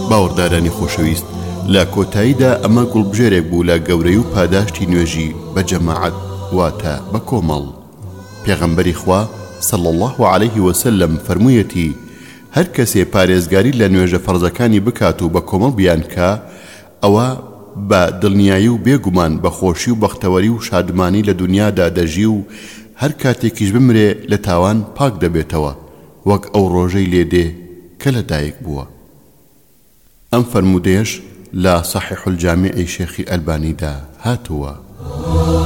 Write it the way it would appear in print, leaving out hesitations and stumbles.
باوەڕدارانی خۆشەویست، لە کۆتاییدا ئەمە گوڵبژێرێک بوو لە گەورەی و پاداشتی نوێژی بە جەماعەت واتە بە کۆمەڵ. پێغەمبەری خوا صلی الله عليه وسلم فەرموویەتی هەر کەسێ پارێزگاری لە نوێژە فەرزەکانی بکات و بە کۆمەڵ بیانکە، ئەوە بە دڵنیایی و بێگومان بە خۆشی و بەختەوەری و شادمانی لە دنیادا دەژی و هەر کاتێکیش بمرێ لە تاوان پاک دەبێتەوە، وەک ئەو ڕۆژەی لێدێ کە لەدایک بووە. ئەم فەرموودەیەش لە صحیح الجامعی شێخی ئەلبانیدا هاتووە.